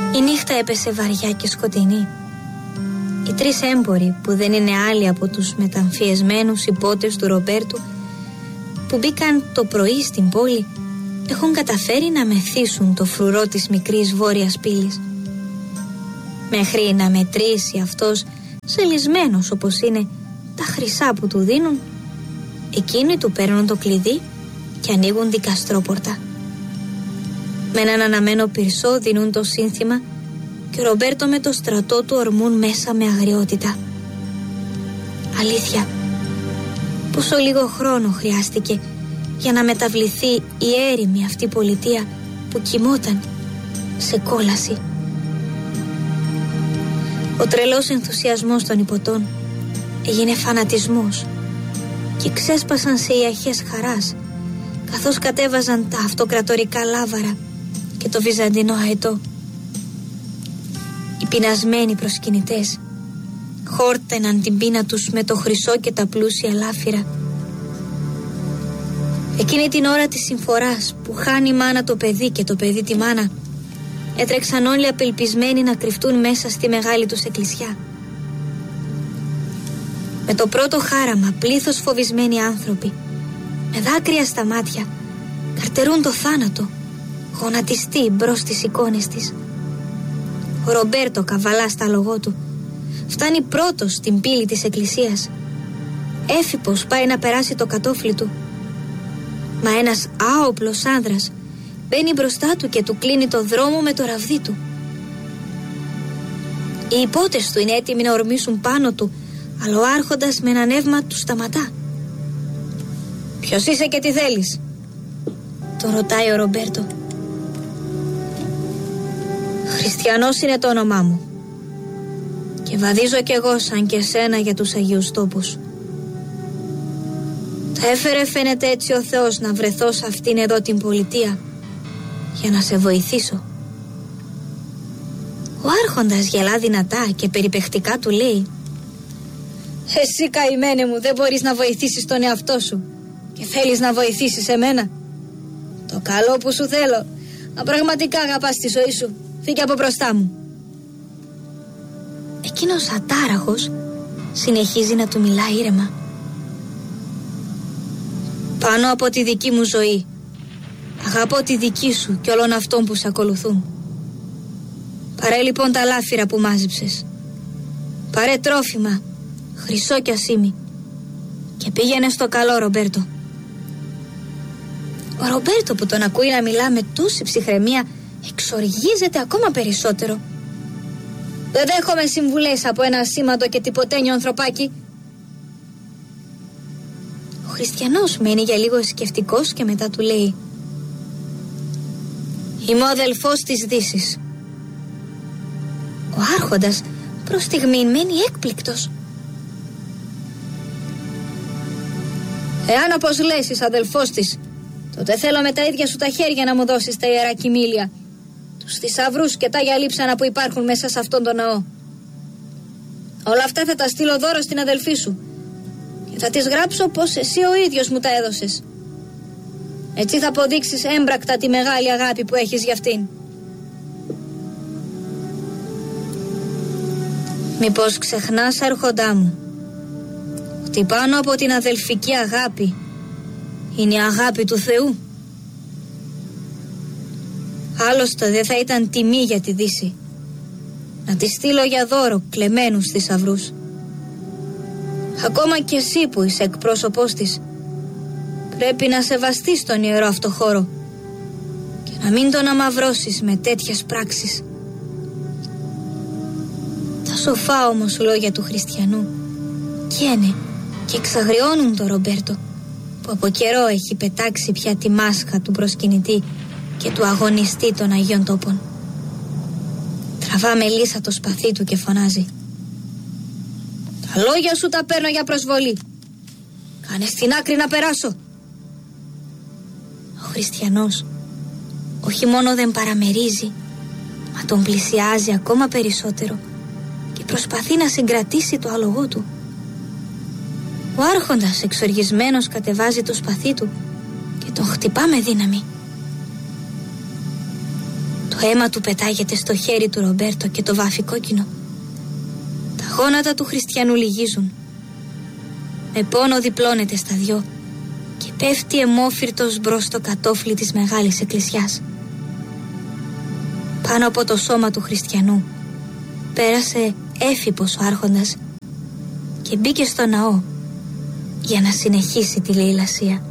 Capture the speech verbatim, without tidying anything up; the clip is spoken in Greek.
Η νύχτα έπεσε βαριά και σκοτεινή. Οι τρεις έμποροι, που δεν είναι άλλοι από τους μεταμφιεσμένους υπότες του Ρομπέρτου, που μπήκαν το πρωί στην πόλη, έχουν καταφέρει να μεθύσουν το φρουρό της μικρής βόρειας πύλης. Μέχρι να μετρήσει αυτός, ζελισμένος όπως είναι, τα χρυσά που του δίνουν, εκείνοι του παίρνουν το κλειδί και ανοίγουν δικαστρόπορτα. Με έναν αναμένο πυρσό δίνουν το σύνθημα και ο Ρομπέρτο με το στρατό του ορμούν μέσα με αγριότητα. Αλήθεια, πόσο λίγο χρόνο χρειάστηκε για να μεταβληθεί η έρημη αυτή πολιτεία που κοιμόταν σε κόλαση. Ο τρελός ενθουσιασμός των υποτών έγινε φανατισμός και ξέσπασαν σε ιαχές χαράς καθώς κατέβαζαν τα αυτοκρατορικά λάβαρα και το βυζαντινό αετό. Οι πεινασμένοι προσκυνητές χόρτεναν την πείνα τους με το χρυσό και τα πλούσια λάφυρα. Εκείνη την ώρα της συμφοράς που χάνει η μάνα το παιδί και το παιδί τη μάνα, έτρεξαν όλοι απελπισμένοι να κρυφτούν μέσα στη μεγάλη τους εκκλησιά. Με το πρώτο χάραμα πλήθος φοβισμένοι άνθρωποι, με δάκρυα στα μάτια, καρτερούν το θάνατο, γονατιστεί μπρος στις εικόνες της. Ο Ρομπέρτο καβαλά στα λογό του, φτάνει πρώτος στην πύλη της εκκλησίας. Έφυπος πάει να περάσει το κατόφλι του, μα ένας άοπλος άνδρας μπαίνει μπροστά του και του κλείνει το δρόμο με το ραβδί του. Οι υπότες του είναι έτοιμοι να ορμήσουν πάνω του, αλλά ο άρχοντας με ένα νεύμα του σταματά. «Ποιος είσαι και τι θέλεις?» τον ρωτάει ο Ρομπέρτο. «Χριστιανός είναι το όνομά μου και βαδίζω κι εγώ σαν και σένα για τους Αγίους Τόπους. Τα έφερε φαίνεται έτσι ο Θεός να βρεθώ σε αυτήν εδώ την πολιτεία για να σε βοηθήσω». Ο άρχοντας γελά δυνατά και περιπαιχτικά του λέει: «Εσύ καημένε μου, δεν μπορείς να βοηθήσεις τον εαυτό σου και θέλεις να βοηθήσεις εμένα? Το καλό που σου θέλω, αν πραγματικά αγαπάς τη ζωή σου, φύγε από μπροστά μου». Εκείνος ατάραχος συνεχίζει να του μιλά ήρεμα. «Πάνω από τη δική μου ζωή, αγαπώ τη δική σου και όλων αυτών που σε ακολουθούν. Πάρε λοιπόν τα λάφυρα που μάζεψες, πάρε τρόφιμα, χρυσό κι ασήμι και πήγαινε στο καλό Ρομπέρτο». Ο Ρομπέρτο, που τον ακούει να μιλά με τόση ψυχραιμία, εξοργίζεται ακόμα περισσότερο. «Δεν δέχομαι συμβουλές από ένα ασήμαντο και τυποτένιο ανθρωπάκι». Ο χριστιανός μένει για λίγο σκεφτικός και μετά του λέει: «Είμαι ο αδελφός της Δύσης». Ο άρχοντας προς στιγμήν μένει έκπληκτος. «Εάν όπως λες είσαι αδελφός της, τότε θέλω με τα ίδια σου τα χέρια να μου δώσεις τα ιερά κοιμήλια, τους θησαυρούς και τα άγια λείψανα που υπάρχουν μέσα σε αυτόν τον ναό. Όλα αυτά θα τα στείλω δώρο στην αδελφή σου και θα της γράψω πως εσύ ο ίδιος μου τα έδωσες. Έτσι θα αποδείξεις έμπρακτα τη μεγάλη αγάπη που έχεις για αυτήν». «Μήπως ξεχνάς, άρχοντά μου, ότι πάνω από την αδελφική αγάπη είναι η αγάπη του Θεού? Άλλωστε δεν θα ήταν τιμή για τη Δύση να τη στείλω για δώρο κλεμμένους θησαυρούς. Ακόμα κι εσύ που είσαι εκπρόσωπός της, πρέπει να σεβαστείς τον ιερό αυτό χώρο και να μην τον αμαυρώσεις με τέτοιες πράξεις». Τα σοφά όμως λόγια του χριστιανού καίνε και εξαγριώνουν τον Ρομπέρτο, που από καιρό έχει πετάξει πια τη μάσχα του προσκυνητή και του αγωνιστή των Αγίων Τόπων. Τραβά με λύσα το σπαθί του και φωνάζει: «Τα λόγια σου τα παίρνω για προσβολή. Κάνε στην άκρη να περάσω». Ο χριστιανός όχι μόνο δεν παραμερίζει, μα τον πλησιάζει ακόμα περισσότερο και προσπαθεί να συγκρατήσει το άλογο του. Ο άρχοντας εξοργισμένος κατεβάζει το σπαθί του και τον χτυπά με δύναμη. Το Το αίμα του πετάγεται στο χέρι του Ρομπέρτο και το βάφει κόκκινο. Τα γόνατα του χριστιανού λυγίζουν. Με πόνο διπλώνεται στα δυο και πέφτει αιμόφυρτος μπρος στο κατόφλι της μεγάλης εκκλησιάς. Πάνω από το σώμα του χριστιανού πέρασε έφυπος ο άρχοντας και μπήκε στο ναό για να συνεχίσει τη λαιλασία.